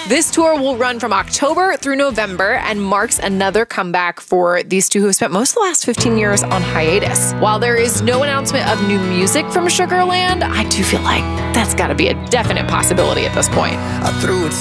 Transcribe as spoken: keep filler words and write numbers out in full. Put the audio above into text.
This tour will run from October through November and marks another comeback for these two who have spent most of the last fifteen years on hiatus. While there is no announcement of new music from Sugarland, I do feel like that's got to be a definite possibility at this point. I threw it